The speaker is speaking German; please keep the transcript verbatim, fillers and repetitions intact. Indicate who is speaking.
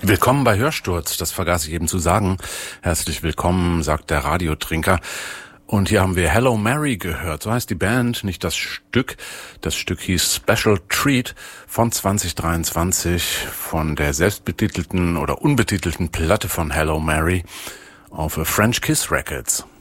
Speaker 1: Willkommen bei Hörsturz, das vergaß ich eben zu sagen. Herzlich willkommen, sagt der Radiotrinker. Und hier haben wir Hello Mary gehört, so heißt die Band, nicht das Stück. Das Stück hieß Special Treat von zwanzig dreiundzwanzig, von der selbstbetitelten oder unbetitelten Platte von Hello Mary auf French Kiss Records.